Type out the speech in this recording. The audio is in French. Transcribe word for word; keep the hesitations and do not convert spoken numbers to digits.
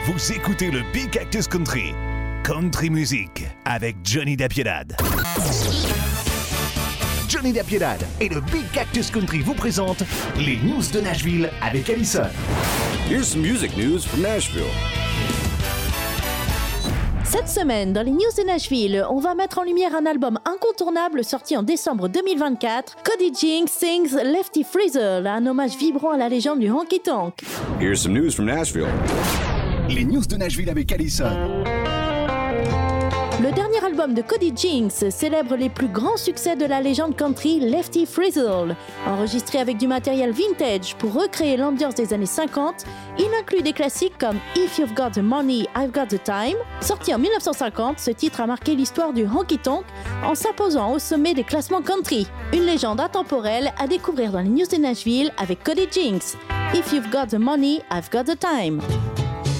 Vous écoutez le Big Cactus Country. Country Music avec Johnny Dapiedad. Johnny Dapiedad et le Big Cactus Country vous présentent les news de Nashville avec Allison. Here's some music news from Nashville. Cette semaine, dans les news de Nashville, on va mettre en lumière un album incontournable sorti en décembre deux mille vingt-quatre. Cody Jinks sings Lefty Frizzle, un hommage vibrant à la légende du honky tonk. Here's some news from Nashville. Les news de Nashville avec Allison. Le dernier album de Cody Jinks célèbre les plus grands succès de la légende country Lefty Frizzle. Enregistré avec du matériel vintage pour recréer l'ambiance des années cinquante, il inclut des classiques comme If You've Got the Money, I've Got the Time. Sorti en dix-neuf cent cinquante, ce titre a marqué l'histoire du honky tonk en s'imposant au sommet des classements country. Une légende intemporelle à découvrir dans les news de Nashville avec Cody Jinks. If You've Got the Money, I've Got the Time.